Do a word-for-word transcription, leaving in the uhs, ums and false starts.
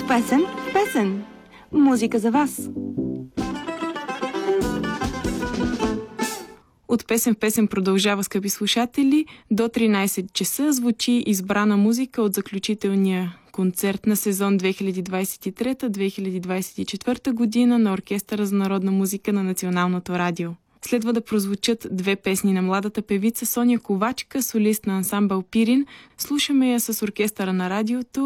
песен в песен. Музика за вас. От песен в песен продължава, скъпи слушатели. До тринайсет часа звучи избрана музика от заключителния концерт на сезон две хиляди двайсет и трета - две хиляди двайсет и четвърта година на Оркестъра за народна музика на Националното радио. Следва да прозвучат две песни на младата певица Соня Ковачка, солист на ансамбъл Пирин. Слушаме я с Оркестъра на радиото